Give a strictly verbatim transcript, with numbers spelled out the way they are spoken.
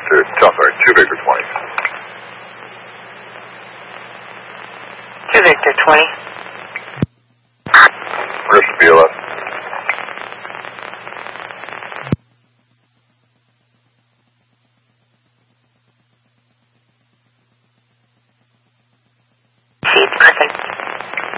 Two, oh, sorry, two Victor twenty. Two Victor twenty. Permission B L S. Seat, perfect.